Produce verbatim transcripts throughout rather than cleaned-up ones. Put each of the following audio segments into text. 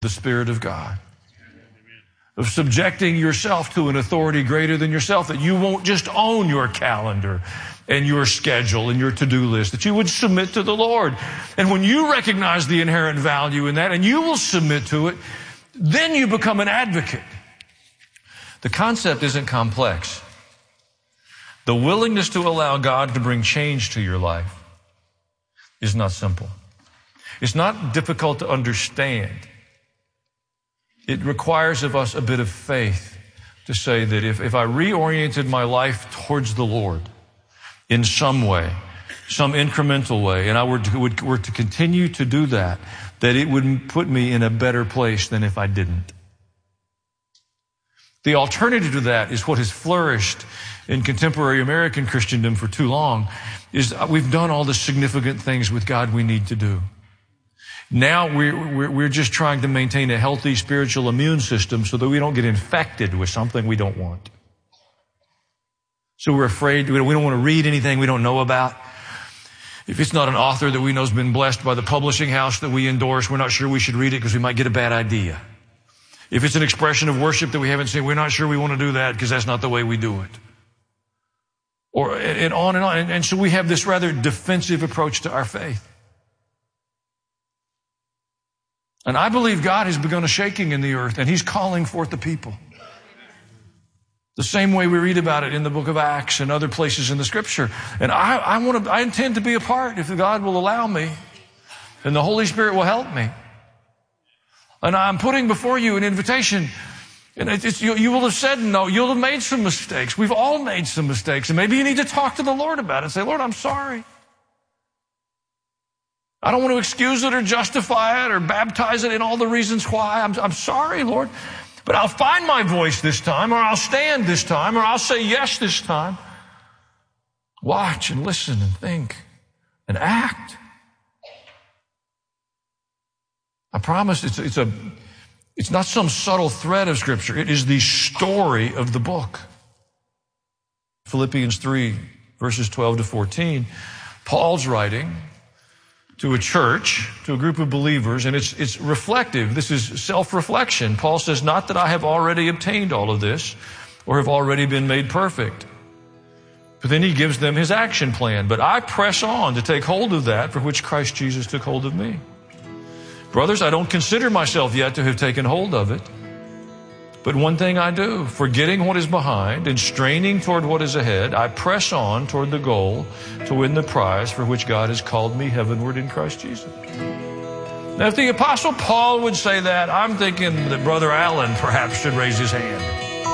the Spirit of God. Of subjecting yourself to an authority greater than yourself, that you won't just own your calendar and your schedule and your to-do list, that you would submit to the Lord. And when you recognize the inherent value in that and you will submit to it, then you become an advocate. The concept isn't complex. The willingness to allow God to bring change to your life is not simple. It's not difficult to understand. It requires of us a bit of faith to say that if, if I reoriented my life towards the Lord in some way, some incremental way, and I were to, would, were to continue to do that, that it would put me in a better place than if I didn't. The alternative to that is what has flourished in contemporary American Christendom for too long, is we've done all the significant things with God we need to do. Now we're, we're, we're just trying to maintain a healthy spiritual immune system so that we don't get infected with something we don't want. So we're afraid, we don't, we don't want to read anything we don't know about. If it's not an author that we know has been blessed by the publishing house that we endorse, we're not sure we should read it because we might get a bad idea. If it's an expression of worship that we haven't seen, we're not sure we want to do that because that's not the way we do it. Or, and on and on. And, and so we have this rather defensive approach to our faith. And I believe God has begun a shaking in the earth, and He's calling forth the people. The same way we read about it in the book of Acts and other places in the Scripture. And I, I want to, I intend to be a part if God will allow me, and the Holy Spirit will help me. And I'm putting before you an invitation. And it's, you, you will have said no. You'll have made some mistakes. We've all made some mistakes. And maybe you need to talk to the Lord about it and say, Lord, I'm sorry. I don't want to excuse it or justify it or baptize it in all the reasons why. I'm, I'm sorry, Lord. But I'll find my voice this time, or I'll stand this time, or I'll say yes this time. Watch and listen and think and act. I promise it's, it's a, it's not some subtle thread of Scripture. It is the story of the book. Philippians three, verses twelve to fourteen. Paul's writing to a church, to a group of believers, and it's, it's reflective. This is self-reflection. Paul says, not that I have already obtained all of this or have already been made perfect. But then he gives them his action plan. But I press on to take hold of that for which Christ Jesus took hold of me. Brothers, I don't consider myself yet to have taken hold of it. But one thing I do, forgetting what is behind and straining toward what is ahead, I press on toward the goal to win the prize for which God has called me heavenward in Christ Jesus. Now, if the Apostle Paul would say that, I'm thinking that Brother Allen perhaps should raise his hand.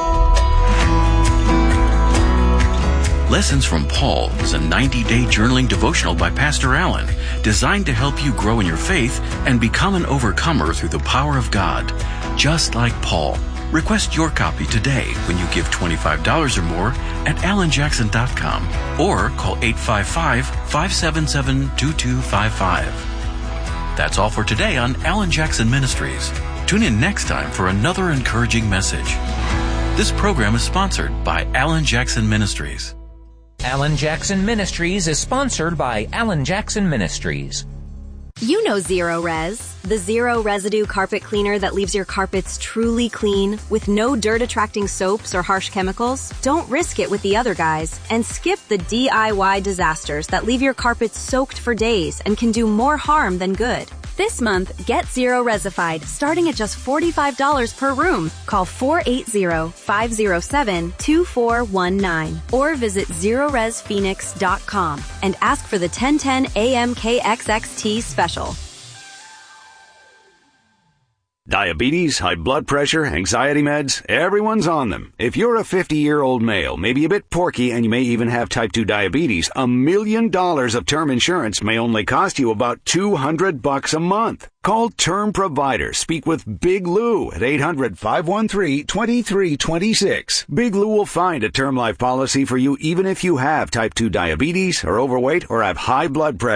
Lessons from Paul is a ninety-day journaling devotional by Pastor Allen, designed to help you grow in your faith and become an overcomer through the power of God, just like Paul. Request your copy today when you give twenty-five dollars or more at alan jackson dot com or call eight five five, five seven seven, two two five five. That's all for today on Alan Jackson Ministries. Tune in next time for another encouraging message. This program is sponsored by Alan Jackson Ministries. Alan Jackson Ministries is sponsored by Alan Jackson Ministries. You know Zero Res, the zero residue carpet cleaner that leaves your carpets truly clean with no dirt-attracting soaps or harsh chemicals. Don't risk it with the other guys and skip the D I Y disasters that leave your carpets soaked for days and can do more harm than good. This month, get Zero Resified, starting at just forty-five dollars per room. Call four eight zero, five zero seven, two four one nine or visit zero res phoenix dot com and ask for the ten ten A M K X X T special. Diabetes, high blood pressure, anxiety meds, everyone's on them. If you're a fifty-year-old male, maybe a bit porky, and you may even have type two diabetes, a million dollars of term insurance may only cost you about two hundred bucks a month. Call Term Provider. Speak with Big Lou at eight hundred, five one three, two three two six. Big Lou will find a term life policy for you even if you have type two diabetes, are overweight, or have high blood pressure.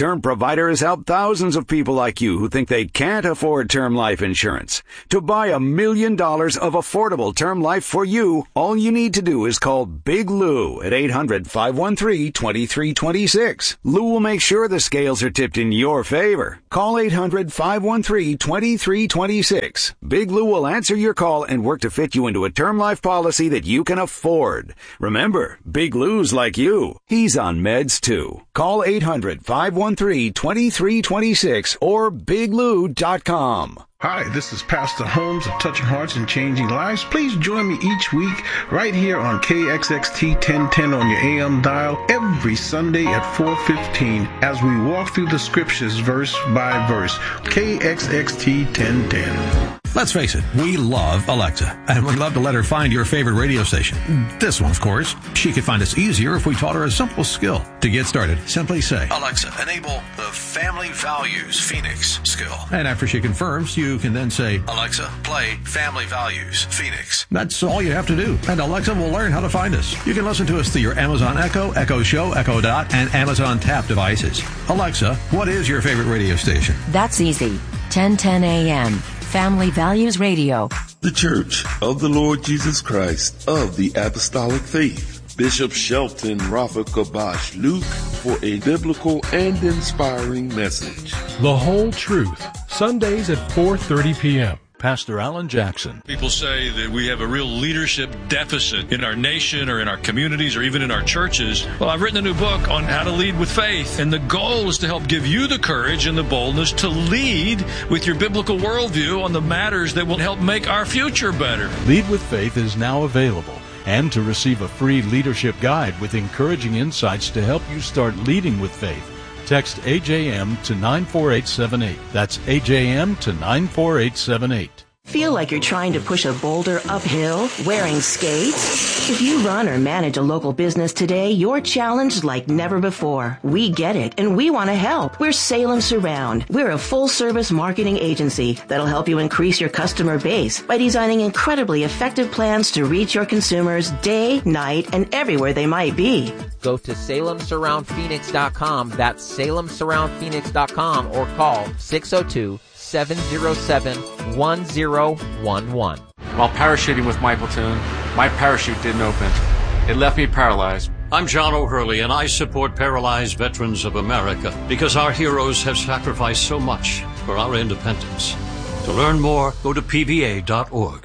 Term Provider has helped thousands of people like you who think they can't afford term life insurance. To buy a million dollars of affordable term life for you, all you need to do is call Big Lou at eight hundred, five one three, two three two six. Lou will make sure the scales are tipped in your favor. Call eight hundred, five one three, two three two six. Big Lou will answer your call and work to fit you into a term life policy that you can afford. Remember, Big Lou's like you. He's on meds too. Call eight hundred, five one three, two three two six or big lou dot com. Hi, this is Pastor Holmes of Touching Hearts and Changing Lives. Please join me each week right here on K X X T ten ten on your A M dial every Sunday at four fifteen as we walk through the scriptures verse by verse. K X X T ten ten. Let's face it, we love Alexa, and we'd love to let her find your favorite radio station. This one, of course. She could find us easier if we taught her a simple skill. To get started, simply say, Alexa, enable the Family Values Phoenix skill. And after she confirms, you can then say, Alexa, play Family Values Phoenix. That's all you have to do, and Alexa will learn how to find us. You can listen to us through your Amazon Echo, Echo Show, Echo Dot, and Amazon Tap devices. Alexa, what is your favorite radio station? That's easy. ten ten A M. Family Values Radio. The Church of the Lord Jesus Christ of the Apostolic Faith. Bishop Shelton Rafa Kabash Luke for a biblical and inspiring message. The Whole Truth, Sundays at four thirty p.m. Pastor Alan Jackson. People say that we have a real leadership deficit in our nation or in our communities or even in our churches. Well, I've written a new book on how to lead with faith, and the goal is to help give you the courage and the boldness to lead with your biblical worldview on the matters that will help make our future better. Lead with Faith is now available. And to receive a free leadership guide with encouraging insights to help you start leading with faith, text A J M to nine four eight seven eight. That's A J M to nine four eight seven eight. Feel like you're trying to push a boulder uphill wearing skates? If you run or manage a local business today, you're challenged like never before. We get it, and we want to help. We're Salem Surround. We're a full-service marketing agency that'll help you increase your customer base by designing incredibly effective plans to reach your consumers day, night, and everywhere they might be. Go to Salem Surround Phoenix dot com. That's Salem Surround Phoenix dot com or call six oh two, seven oh seven, one oh one one. While parachuting with my platoon, my parachute didn't open. It left me paralyzed. I'm John O'Hurley, and I support Paralyzed Veterans of America because our heroes have sacrificed so much for our independence. To learn more, go to P V A dot org.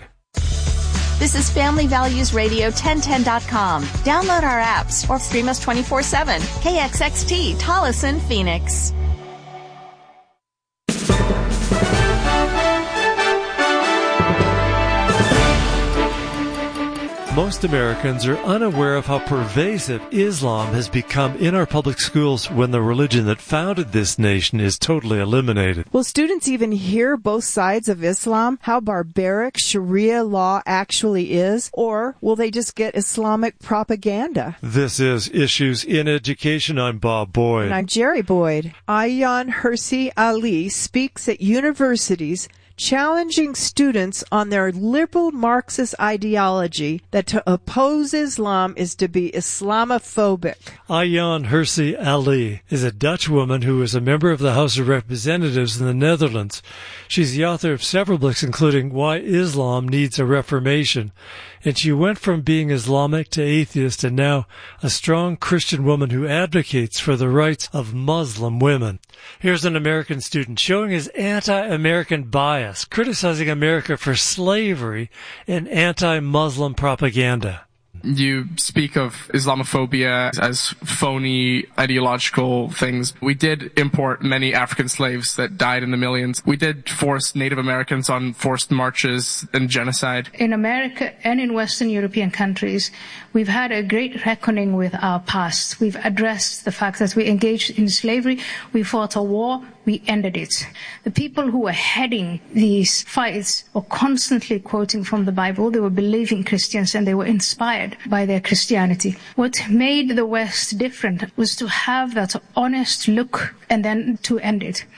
This is Family Values Radio ten ten dot com. Download our apps or stream us twenty-four seven. K X X T, Tolleson, Phoenix. Most Americans are unaware of how pervasive Islam has become in our public schools when the religion that founded this nation is totally eliminated. Will students even hear both sides of Islam, how barbaric Sharia law actually is, or will they just get Islamic propaganda? This is Issues in Education. I'm Bob Boyd. And I'm Jerry Boyd. Ayaan Hirsi Ali speaks at universities challenging students on their liberal Marxist ideology that to oppose Islam is to be Islamophobic. Ayaan Hirsi Ali is a Dutch woman who is a member of the House of Representatives in the Netherlands. She's the author of several books, including Why Islam Needs a Reformation. And she went from being Islamic to atheist and now a strong Christian woman who advocates for the rights of Muslim women. Here's an American student showing his anti-American bias, criticizing America for slavery and anti-Muslim propaganda. You speak of Islamophobia as phony ideological things. We did import many African slaves that died in the millions. We did force Native Americans on forced marches and genocide. In America and in Western European countries, we've had a great reckoning with our past. We've addressed the fact that we engaged in slavery, we fought a war, we ended it. The people who were heading these fights were constantly quoting from the Bible. They were believing Christians and they were inspired by their Christianity. What made the West different was to have that honest look and then to end it.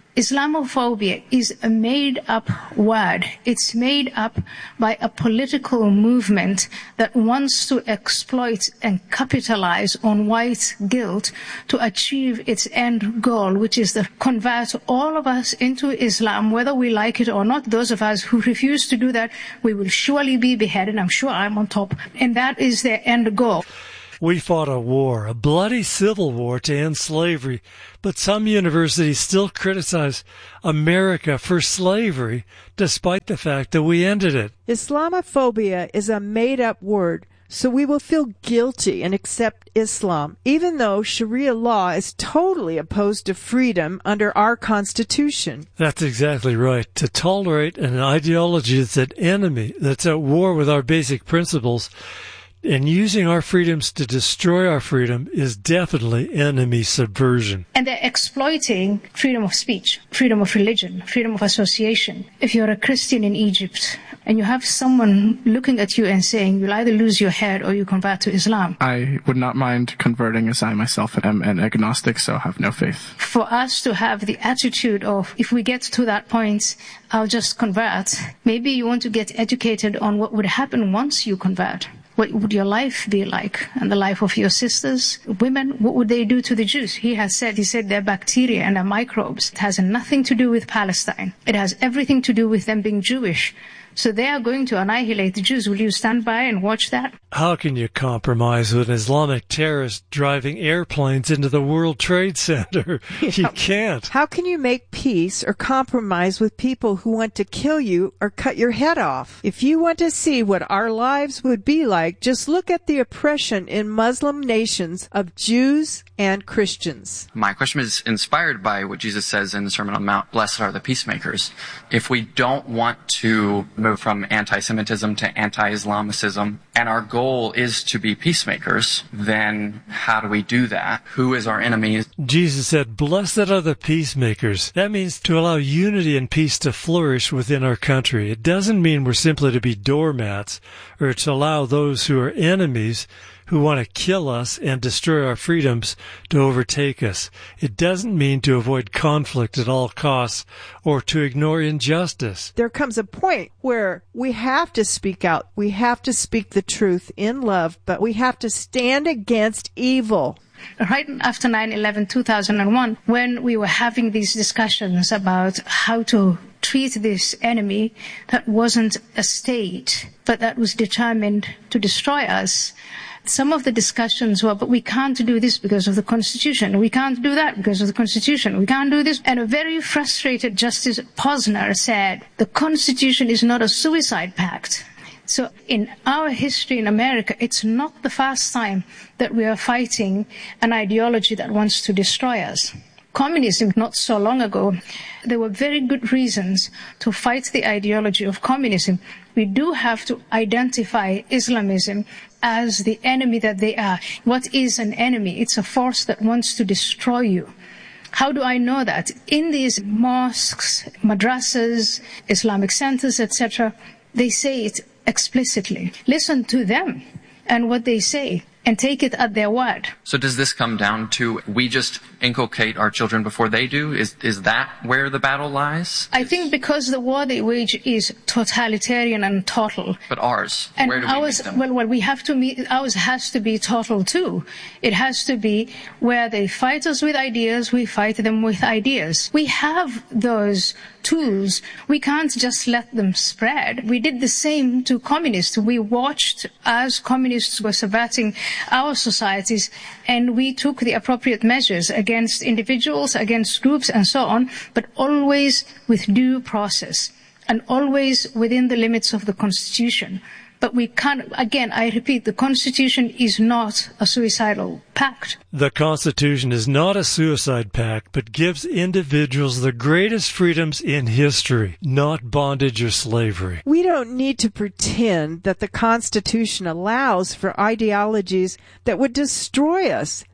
Islamophobia is a made-up word. It's made up by a political movement that wants to exploit and capitalize on white guilt to achieve its end goal, which is to convert all of us into Islam, whether we like it or not. Those of us who refuse to do that, we will surely be beheaded. I'm sure I'm on top. And that is their end goal. We fought a war, a bloody civil war to end slavery, but some universities still criticize America for slavery, despite the fact that we ended it. Islamophobia is a made-up word, so we will feel guilty and accept Islam, even though Sharia law is totally opposed to freedom under our Constitution. That's exactly right. To tolerate an ideology that's an enemy, that's at war with our basic principles, and using our freedoms to destroy our freedom is definitely enemy subversion. And they're exploiting freedom of speech, freedom of religion, freedom of association. If you're a Christian in Egypt and you have someone looking at you and saying you'll either lose your head or you convert to Islam. I would not mind converting, as I myself am an agnostic, so have no faith. For us to have the attitude of, if we get to that point, I'll just convert. Maybe you want to get educated on what would happen once you convert. What would your life be like? And the life of your sisters, women, what would they do to the Jews? He has said, he said they're bacteria and they're microbes. It has nothing to do with Palestine. It has everything to do with them being Jewish. So they are going to annihilate the Jews. Will you stand by and watch that? How can you compromise with an Islamic terrorist driving airplanes into the World Trade Center? You can't. How can you make peace or compromise with people who want to kill you or cut your head off? If you want to see what our lives would be like, just look at the oppression in Muslim nations of Jews and Christians. My question is inspired by what Jesus says in the Sermon on the Mount, blessed are the peacemakers. If we don't want to move from anti-Semitism to anti-Islamicism, and our goal is to be peacemakers, then how do we do that? Who is our enemy? Jesus said, blessed are the peacemakers. That means to allow unity and peace to flourish within our country. It doesn't mean we're simply to be doormats or to allow those who are enemies who want to kill us and destroy our freedoms to overtake us. It doesn't mean to avoid conflict at all costs or to ignore injustice. There comes a point where we have to speak out. We have to speak the truth in love, but we have to stand against evil. Right after nine eleven two thousand one, when we were having these discussions about how to treat this enemy that wasn't a state, but that was determined to destroy us, some of the discussions were, but we can't do this because of the Constitution. We can't do that because of the Constitution. We can't do this. And a very frustrated Justice Posner said, the Constitution is not a suicide pact. So in our history in America, it's not the first time that we are fighting an ideology that wants to destroy us. Communism, not so long ago, there were very good reasons to fight the ideology of communism. We do have to identify Islamism as the enemy that they are. What is an enemy? It's a force that wants to destroy you. How do I know that? In these mosques, madrasas, Islamic centers, et cetera, they say it explicitly. Listen to them and what they say, and take it at their word. So does this come down to we just inculcate our children before they do? Is is that where the battle lies? I think because the war they wage is totalitarian and total. But ours, and where do ours, we meet them? Well, well, we have to meet, ours has to be total too. It has to be where they fight us with ideas, we fight them with ideas. We have those tools. We can't just let them spread. We did the same to communists. We watched as communists were subverting our societies, and we took the appropriate measures against individuals, against groups, and so on, but always with due process and always within the limits of the Constitution. But we can't, again, I repeat, the Constitution is not a suicidal pact. The Constitution is not a suicide pact, but gives individuals the greatest freedoms in history, not bondage or slavery. We don't need to pretend that the Constitution allows for ideologies that would destroy us.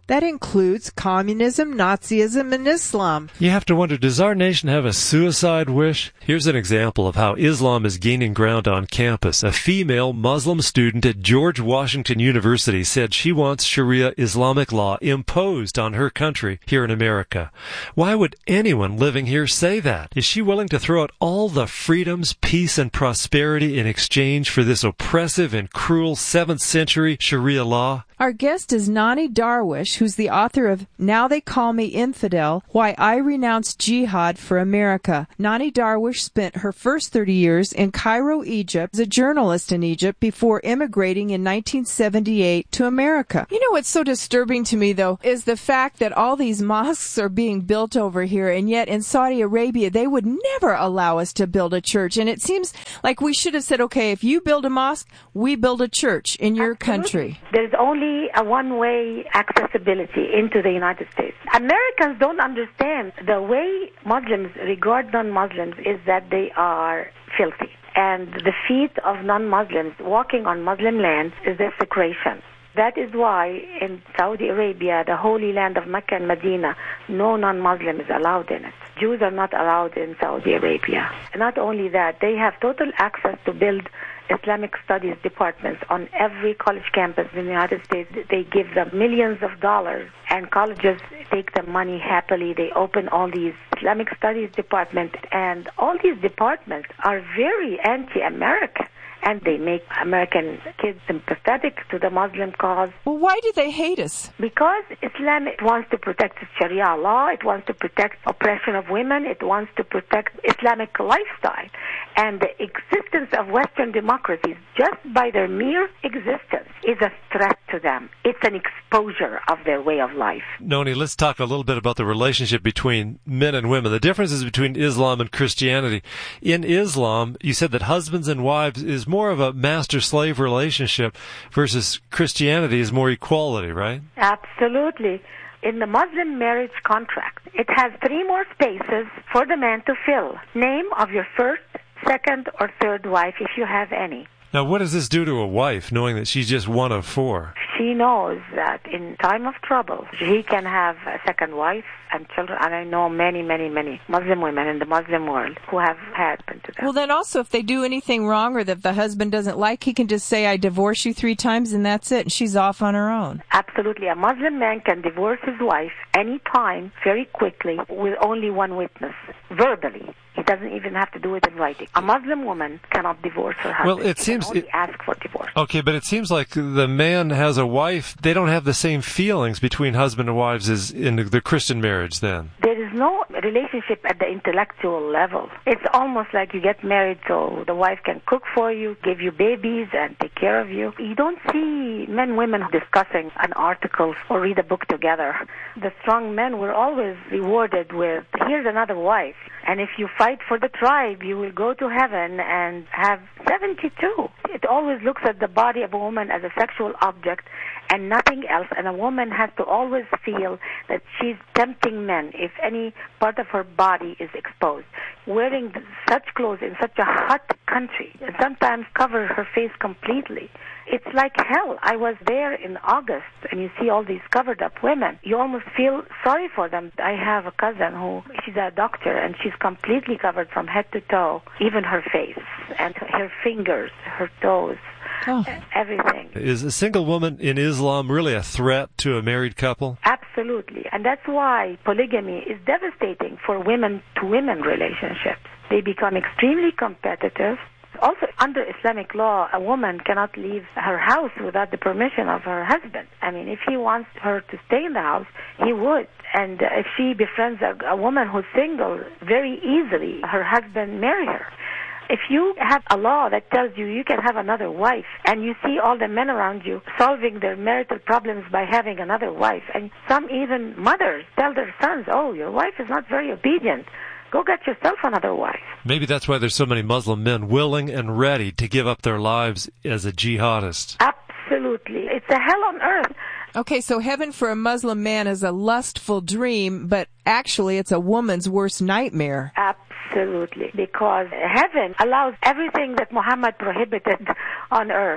That includes communism, Nazism, and Islam. You have to wonder, does our nation have a suicide wish? Here's an example of how Islam is gaining ground on campus. A female Muslim student at George Washington University said she wants Sharia Islamic law imposed on her country here in America. Why would anyone living here say that? Is she willing to throw out all the freedoms, peace, and prosperity in exchange for this oppressive and cruel seventh century Sharia law? Our guest is Nani Darwish, who's the author of Now They Call Me Infidel, Why I Renounced Jihad for America. Nani Darwish spent her first thirty years in Cairo, Egypt, as a journalist in Egypt before immigrating in nineteen seventy-eight to America. You know what's so disturbing to me, though, is the fact that all these mosques are being built over here, and yet in Saudi Arabia, they would never allow us to build a church. And it seems like we should have said, okay, if you build a mosque, we build a church in your Absolutely. country. There's only a one-way accessibility into the United States. Americans don't understand the way Muslims regard non-Muslims is that they are filthy. And the feet of non-Muslims walking on Muslim land is desecration. That is why in Saudi Arabia, the holy land of Mecca and Medina, no non-Muslim is allowed in it. Jews are not allowed in Saudi Arabia. Not only that, they have total access to build Islamic studies departments on every college campus in the United States. They give them millions of dollars, and colleges take the money happily. They open all these Islamic studies departments, and all these departments are very anti-American. And they make American kids sympathetic to the Muslim cause. Well, why do they hate us? Because Islam wants to protect the Sharia law, it wants to protect oppression of women, it wants to protect Islamic lifestyle. And the existence of Western democracies, just by their mere existence, is a threat to them. It's an exposure of their way of life. Noni, let's talk a little bit about the relationship between men and women, the differences between Islam and Christianity. In Islam, you said that husbands and wives is more of a master-slave relationship versus Christianity is more equality, right? Absolutely. In the Muslim marriage contract, it has three more spaces for the man to fill. Name of your first, second, or third wife, if you have any. Now, what does this do to a wife, knowing that she's just one of four? She knows that in time of trouble, she can have a second wife and children. And I know many, many, many Muslim women in the Muslim world who have happened to them. Well, then also, if they do anything wrong or that the husband doesn't like, he can just say, I divorce you three times, and that's it, and she's off on her own. Absolutely. A Muslim man can divorce his wife any time, very quickly, with only one witness, verbally. He doesn't even have to do it in writing. A Muslim woman cannot divorce her husband. Well, it she seems can only it, ask for divorce. Okay, but it seems like the man has a wife. They don't have the same feelings between husband and wives as in the Christian marriage. Then there is no relationship at the intellectual level. It's almost like you get married so the wife can cook for you, give you babies, and take care of you. You don't see men and women discussing an article or read a book together. The strong men were always rewarded with, here's another wife. And if you fight for the tribe, you will go to heaven and have seventy-two. It always looks at the body of a woman as a sexual object and nothing else. And a woman has to always feel that she's tempting men if any part of her body is exposed. Wearing such clothes in such a hot country, and sometimes cover her face completely. It's like hell. I was there in August, and you see all these covered up women. You almost feel sorry for them. I have a cousin who, she's a doctor, and she's completely covered from head to toe, even her face, and her fingers, her toes, oh. everything. Is a single woman in Islam really a threat to a married couple? Absolutely. And that's why polygamy is devastating for women-to-women relationships. They become extremely competitive. Also, under Islamic law, a woman cannot leave her house without the permission of her husband. I mean, if he wants her to stay in the house, he would. And if she befriends a, a woman who's single, very easily her husband marry her. If you have a law that tells you you can have another wife, and you see all the men around you solving their marital problems by having another wife, and some even mothers tell their sons, oh, your wife is not very obedient, go get yourself another wife. Maybe that's why there's so many Muslim men willing and ready to give up their lives as a jihadist. Absolutely. It's a hell on earth. Okay, so heaven for a Muslim man is a lustful dream, but actually it's a woman's worst nightmare. Absolutely, because heaven allows everything that Muhammad prohibited on earth.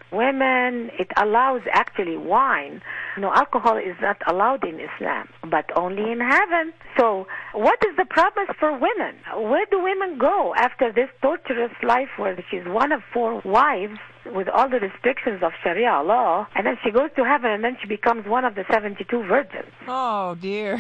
women. It allows actually wine. You know, alcohol is not allowed in Islam, but only in heaven. So what is the promise for women? Where do women go after this torturous life where she's one of four wives with all the restrictions of Sharia law, and then she goes to heaven, and then she becomes one of the seventy-two virgins? Oh, dear.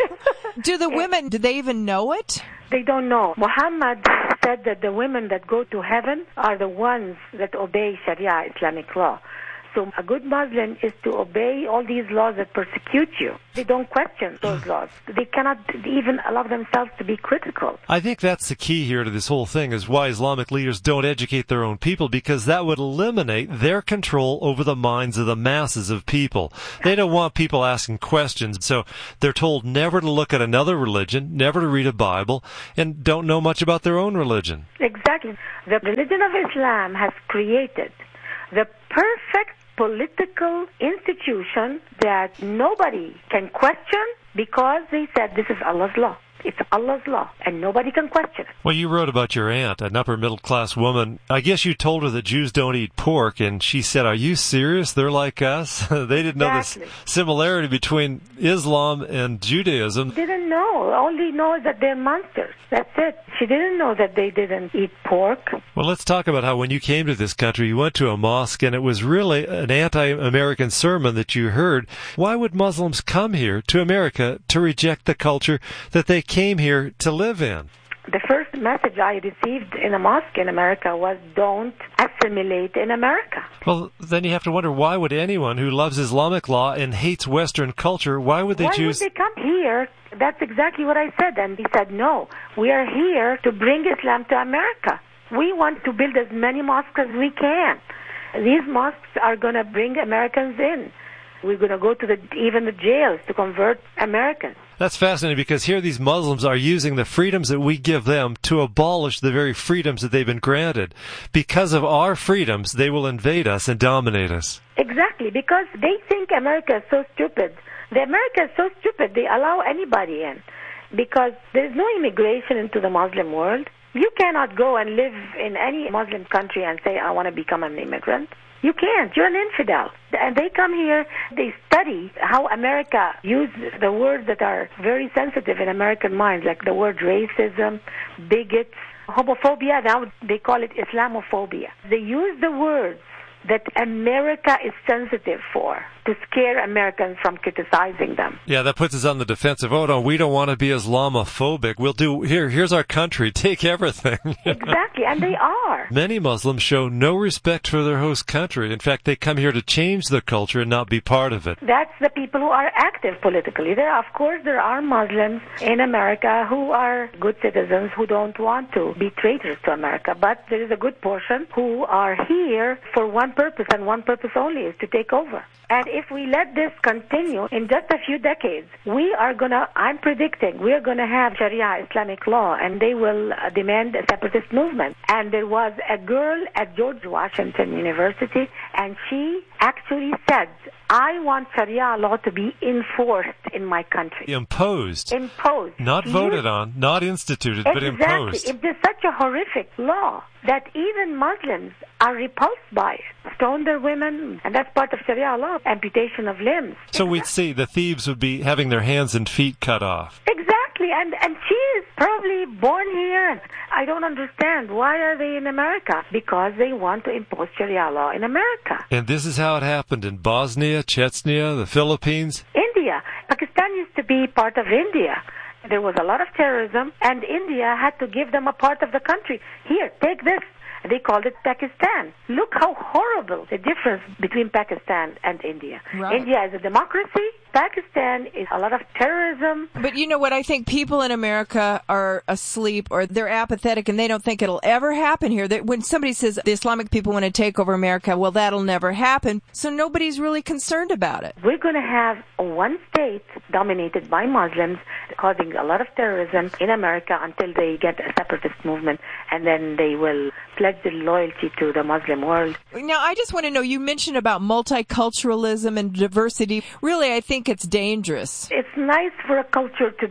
Do the women, do they even know it? They don't know. Muhammad said that the women that go to heaven are the ones that obey Sharia Islamic law. So a good Muslim is to obey all these laws that persecute you. They don't question those laws. They cannot even allow themselves to be critical. I think that's the key here to this whole thing, is why Islamic leaders don't educate their own people, because that would eliminate their control over the minds of the masses of people. They don't want people asking questions, so they're told never to look at another religion, never to read a Bible, and don't know much about their own religion. Exactly. The religion of Islam has created the perfect political institution that nobody can question because they said this is Allah's law. It's Allah's law, and nobody can question it. Well, you wrote about your aunt, an upper-middle-class woman. I guess you told her that Jews don't eat pork, and she said, are you serious? They're like us? They didn't know Exactly. the similarity between Islam and Judaism. Didn't know. Only know that they're monsters. That's it. She didn't know that they didn't eat pork. Well, let's talk about how when you came to this country, you went to a mosque, and it was really an anti-American sermon that you heard. Why would Muslims come here to America to reject the culture that they came here to live in? The first message I received in a mosque in America was, don't assimilate in America. Well, then you have to wonder, why would anyone who loves Islamic law and hates Western culture, why would they Why choose... would they come here? That's exactly what I said. And he said, no, we are here to bring Islam to America. We want to build as many mosques as we can. These mosques are going to bring Americans in. We're going to go to the even the jails to convert Americans. That's fascinating, because here these Muslims are using the freedoms that we give them to abolish the very freedoms that they've been granted. Because of our freedoms, they will invade us and dominate us. Exactly, because they think America is so stupid. The America is so stupid, they allow anybody in. Because there's no immigration into the Muslim world. You cannot go and live in any Muslim country and say, I want to become an immigrant. You can't. You're an infidel. And they come here, they study how America uses the words that are very sensitive in American minds, like the word racism, bigots, homophobia. Now they call it Islamophobia. They use the words that America is sensitive for to scare Americans from criticizing them. Yeah, that puts us on the defensive. Oh, no, we don't want to be Islamophobic. We'll do, here, here's our country. Take everything. Exactly, and they are. Many Muslims show no respect for their host country. In fact, they come here to change their culture and not be part of it. That's the people who are active politically. There, of course, there are Muslims in America who are good citizens who don't want to be traitors to America. But there is a good portion who are here for one purpose, and one purpose only, is to take over. And if we let this continue, in just a few decades, we are going to, I'm predicting, we are going to have Sharia Islamic law, and they will uh, demand a separatist movement. And there was a girl at George Washington University, and she actually said, I want Sharia law to be enforced in my country. Imposed. Imposed. Not She voted used- on, not instituted, but Exactly. imposed. It is such a horrific law that even Muslims are repulsed by it. Stone their women, and that's part of Sharia law, amputation of limbs. So we'd see the thieves would be having their hands and feet cut off. Exactly, and and she is probably born here. And I don't understand, why are they in America? Because they want to impose Sharia law in America. And this is how it happened in Bosnia, Chechnya, the Philippines. India, Pakistan used to be part of India. There was a lot of terrorism, and India had to give them a part of the country. Here, take this. They called it Pakistan. Look how horrible the difference between Pakistan and India. Right. India is a democracy. Pakistan is a lot of terrorism. But you know what? I think people in America are asleep, or they're apathetic, and they don't think it'll ever happen here. That when somebody says the Islamic people want to take over America, well, that'll never happen. So nobody's really concerned about it. We're going to have one state dominated by Muslims causing a lot of terrorism in America until they get a separatist movement, and then they will pledge their loyalty to the Muslim world. Now, I just want to know, you mentioned about multiculturalism and diversity. Really, I think it's dangerous. It's nice for a culture to respect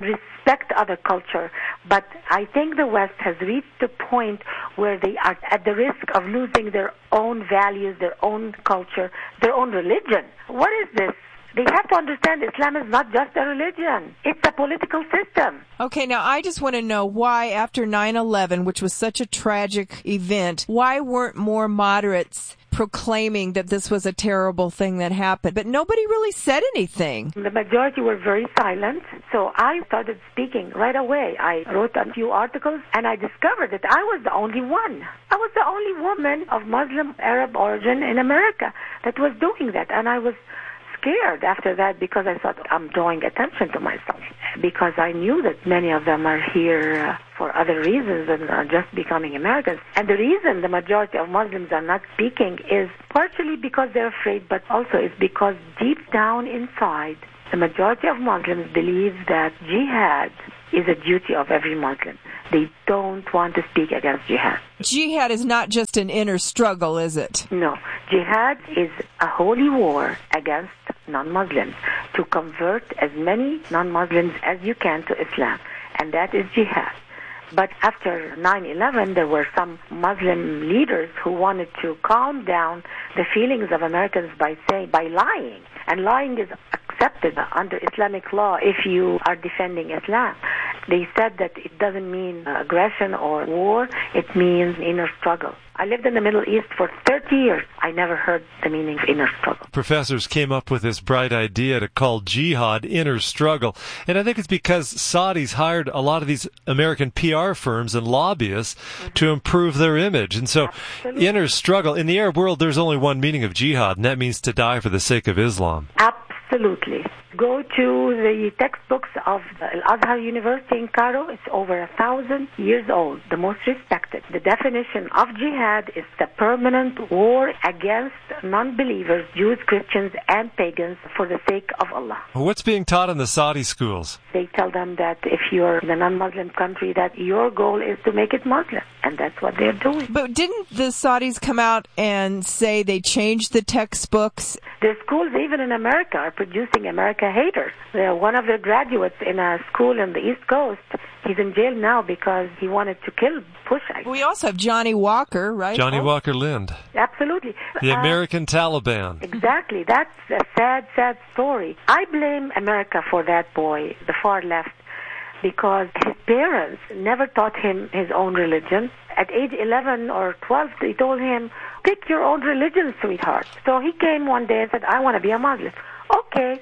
respect other culture. But I think the West has reached a point where they are at the risk of losing their own values, their own culture, their own religion. What is this? They have to understand Islam is not just a religion. It's a political system. Okay, now I just want to know why after nine eleven, which was such a tragic event, why weren't more moderates proclaiming that this was a terrible thing that happened? But nobody really said anything. The majority were very silent, so I started speaking right away. I wrote a few articles, and I discovered that I was the only one. I was the only woman of Muslim Arab origin in America that was doing that, and I was scared after that because I thought I'm drawing attention to myself, because I knew that many of them are here uh, for other reasons than uh, just becoming Americans. And the reason the majority of Muslims are not speaking is partially because they're afraid, but also it's because deep down inside, the majority of Muslims believe that jihad is a duty of every Muslim. They don't want to speak against jihad. Jihad is not just an inner struggle, is it? No. Jihad is a holy war against non-Muslims, to convert as many non-Muslims as you can to Islam. And that is jihad. But after nine eleven, there were some Muslim leaders who wanted to calm down the feelings of Americans by saying, by lying. And lying is accepted under Islamic law if you are defending Islam. They said that it doesn't mean aggression or war, it means inner struggle. I lived in the Middle East for thirty years. I never heard the meaning of inner struggle. Professors came up with this bright idea to call jihad inner struggle. And I think it's because Saudis hired a lot of these American P R firms and lobbyists mm-hmm. to improve their image. And so Absolutely. Inner struggle, in the Arab world, there's only one meaning of jihad, and that means to die for the sake of Islam. Absolutely. Go to the textbooks of Al-Azhar University in Cairo. It's over a thousand years old, the most respected. The definition of jihad is the permanent war against non-believers, Jews, Christians, and pagans for the sake of Allah. What's being taught in the Saudi schools? They tell them that if you're in a non-Muslim country, that your goal is to make it Muslim, and that's what they're doing. But didn't the Saudis come out and say they changed the textbooks? Their schools, even in America, are producing America haters. They're one of their graduates in a school in the East Coast. He's in jail now because he wanted to kill Bush. We also have Johnny Walker, right? Johnny oh. Walker Lind. Absolutely. The uh, American Taliban. Exactly. That's a sad, sad story. I blame America for that boy, the far left, because his parents never taught him his own religion. At age eleven or twelve, they told him, pick your own religion, sweetheart. So he came one day and said, I want to be a Muslim. Okay.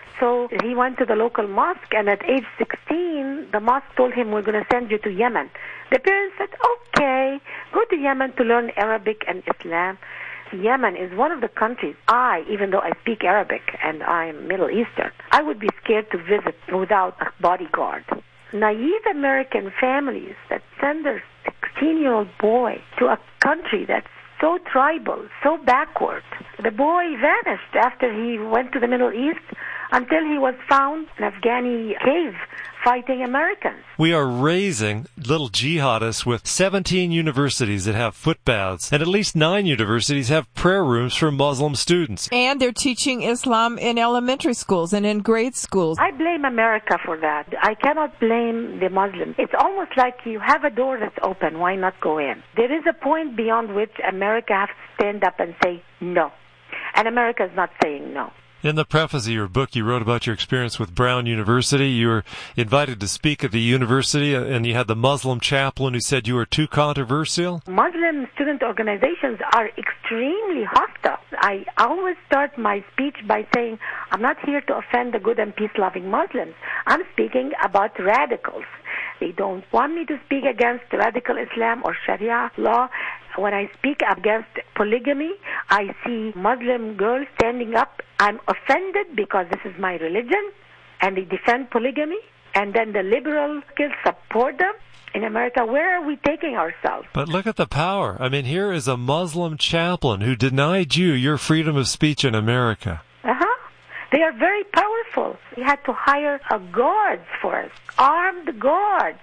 So he went to the local mosque, and at age sixteen, the mosque told him, we're going to send you to Yemen. The parents said, okay, go to Yemen to learn Arabic and Islam. Yemen is one of the countries I, even though I speak Arabic and I'm Middle Eastern, I would be scared to visit without a bodyguard. Naive American families that send their sixteen-year-old boy to a country that's so tribal, so backward. The boy vanished after he went to the Middle East until he was found in an Afghani cave fighting Americans. We are raising little jihadists with seventeen universities that have footbaths, and at least nine universities have prayer rooms for Muslim students. And they're teaching Islam in elementary schools and in grade schools. I blame America for that. I cannot blame the Muslims. It's almost like you have a door that's open. Why not go in? There is a point beyond which America has to stand up and say no. And America is not saying no. In the preface of your book, you wrote about your experience with Brown University. You were invited to speak at the university, and you had the Muslim chaplain who said you were too controversial. Muslim student organizations are extremely hostile. I always start my speech by saying, I'm not here to offend the good and peace-loving Muslims. I'm speaking about radicals. They don't want me to speak against radical Islam or Sharia law. When I speak against polygamy, I see Muslim girls standing up. I'm offended because this is my religion, and they defend polygamy, and then the liberal kids support them. In America, where are we taking ourselves? But look at the power. I mean, here is a Muslim chaplain who denied you your freedom of speech in America. Uh-huh. They are very powerful. We had to hire a guards for us, armed guards,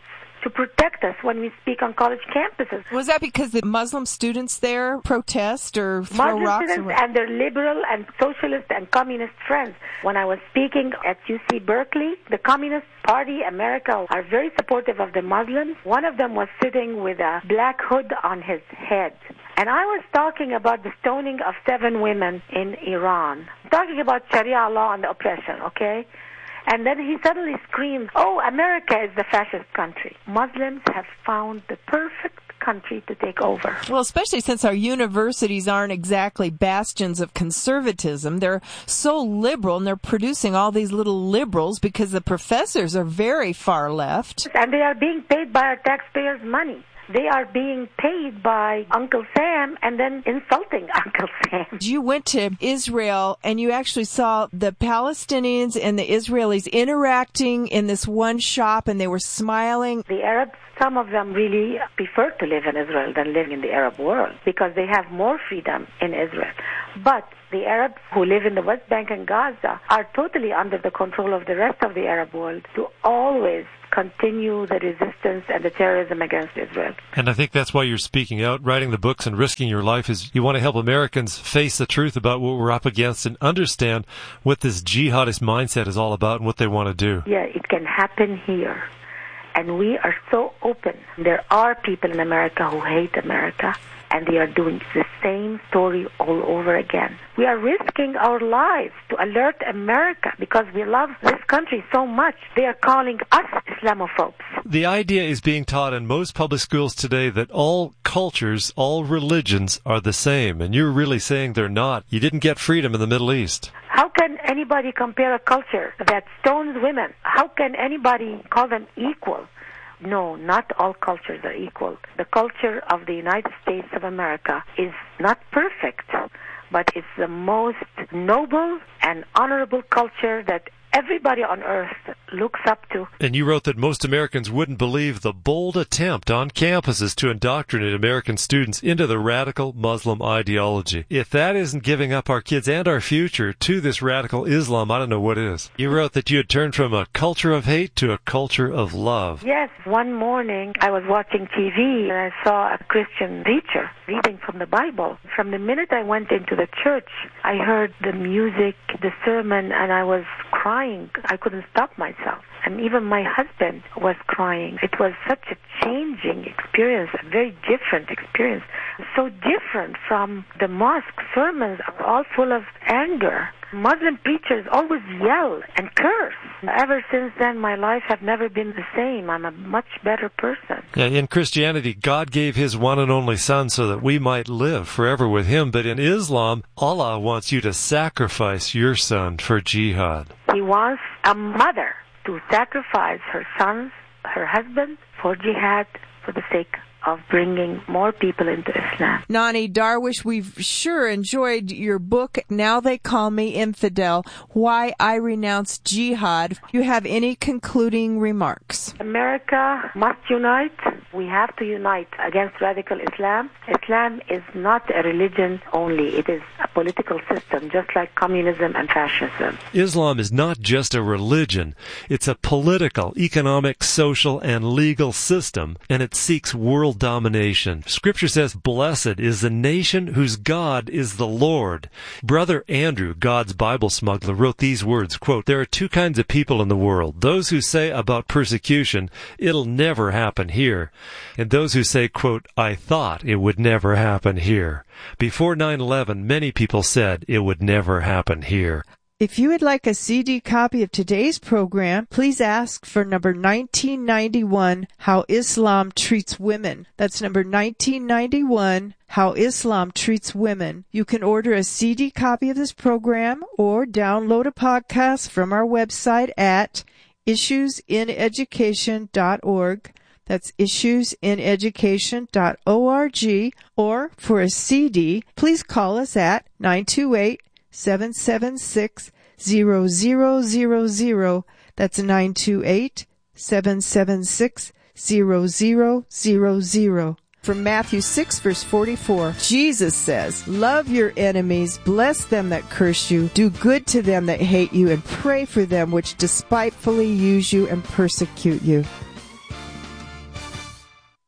to protect us when we speak on college campuses. Was that because the Muslim students there protest or throw Muslim rocks? students Or... and their liberal and socialist and communist friends. When I was speaking at U C Berkeley, the Communist Party, America, are very supportive of the Muslims. One of them was sitting with a black hood on his head. And I was talking about the stoning of seven women in Iran, talking about Sharia law and oppression, okay? And then he suddenly screamed, oh, America is the fascist country. Muslims have found the perfect country to take over. Well, especially since our universities aren't exactly bastions of conservatism. They're so liberal, and they're producing all these little liberals because the professors are very far left. And they are being paid by our taxpayers' money. They are being paid by Uncle Sam and then insulting Uncle Sam. You went to Israel and you actually saw the Palestinians and the Israelis interacting in this one shop, and they were smiling. The Arabs, some of them really prefer to live in Israel than live in the Arab world because they have more freedom in Israel. But the Arabs who live in the West Bank and Gaza are totally under the control of the rest of the Arab world to always continue the resistance and the terrorism against Israel. And I think that's why you're speaking out, writing the books and risking your life, is you want to help Americans face the truth about what we're up against and understand what this jihadist mindset is all about and what they want to do. Yeah, it can happen here. And we are so open. There are people in America who hate America, and they are doing the same story all over again. We are risking our lives to alert America because we love this country so much. They are calling us Islamophobes. The idea is being taught in most public schools today that all cultures, all religions are the same, and you're really saying they're not. You didn't get freedom in the Middle East. How can anybody compare a culture that stones women? How can anybody call them equal? No, not all cultures are equal. The culture of the United States of America is not perfect, but it's the most noble and honorable culture that everybody on earth looks up to. And you wrote that most Americans wouldn't believe the bold attempt on campuses to indoctrinate American students into the radical Muslim ideology. If that isn't giving up our kids and our future to this radical Islam, I don't know what is. You wrote that you had turned from a culture of hate to a culture of love. Yes, one morning I was watching T V and I saw a Christian preacher reading from the Bible. From the minute I went into the church, I heard the music, the sermon, and I was crying. I couldn't stop myself. And even my husband was crying. It was such a changing experience, a very different experience. So different from the mosque sermons, are all full of anger. Muslim preachers always yell and curse. Ever since then, my life has never been the same. I'm a much better person. Yeah, in Christianity, God gave his one and only son so that we might live forever with him. But in Islam, Allah wants you to sacrifice your son for jihad. He wants a mother to sacrifice her sons, her husband, for jihad, for the sake of bringing more people into Islam. Nani Darwish, we've sure enjoyed your book, Now They Call Me Infidel, Why I Renounce Jihad. You have any concluding remarks? America must unite. We have to unite against radical Islam. Islam is not a religion only. It is a political system, just like communism and fascism. Islam is not just a religion. It's a political, economic, social, and legal system, and it seeks world domination. Scripture says, blessed is the nation whose God is the Lord. Brother Andrew, God's Bible smuggler, wrote these words, quote, there are two kinds of people in the world. Those who say about persecution, it'll never happen here. And those who say, quote, I thought it would never happen here. Before nine eleven, many people said it would never happen here. If you would like a C D copy of today's program, please ask for number nineteen ninety-one, How Islam Treats Women. That's number nineteen ninety-one, How Islam Treats Women. You can order a C D copy of this program or download a podcast from our website at issues in education dot org. That's issues in education dot org. Or for a C D, please call us at nine two eight, seven seven six, zero zero zero zero. That's nine two eight, seven seven six, zero zero zero zero. From Matthew six, verse forty-four, Jesus says, love your enemies, bless them that curse you, do good to them that hate you, and pray for them which despitefully use you and persecute you.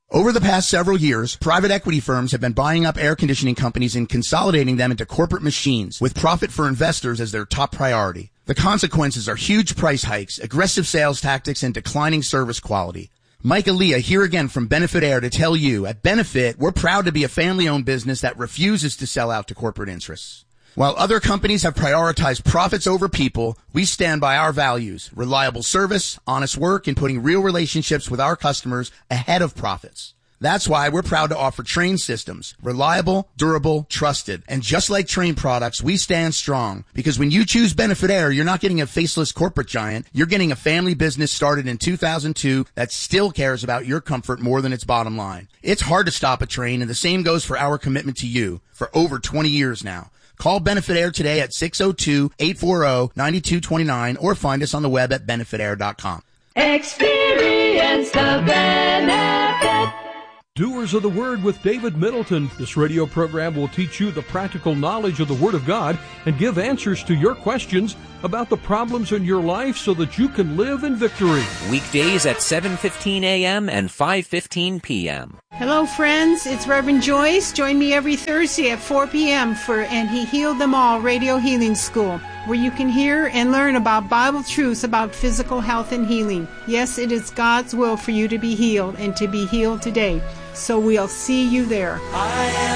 Over the past several years, private equity firms have been buying up air conditioning companies and consolidating them into corporate machines, with profit for investors as their top priority. The consequences are huge price hikes, aggressive sales tactics, and declining service quality. Mike Aaliyah here again from Benefit Air to tell you, at Benefit, we're proud to be a family-owned business that refuses to sell out to corporate interests. While other companies have prioritized profits over people, we stand by our values, reliable service, honest work, and putting real relationships with our customers ahead of profits. That's why we're proud to offer Trane systems, reliable, durable, trusted. And just like Trane products, we stand strong. Because when you choose Benefit Air, you're not getting a faceless corporate giant. You're getting a family business started in two thousand two that still cares about your comfort more than its bottom line. It's hard to stop a Trane, and the same goes for our commitment to you for over twenty years now. Call Benefit Air today at six oh two, eight four zero, nine two two nine or find us on the web at benefit air dot com. Experience the benefit. Doers of the Word with David Middleton. This radio program will teach you the practical knowledge of the Word of God and give answers to your questions about the problems in your life so that you can live in victory. Weekdays at seven fifteen a.m. and five fifteen p.m. Hello, friends. It's Reverend Joyce. Join me every Thursday at four p.m. for And He Healed Them All Radio Healing School, where you can hear and learn about Bible truths about physical health and healing. Yes, it is God's will for you to be healed and to be healed today. So we'll see you there. I am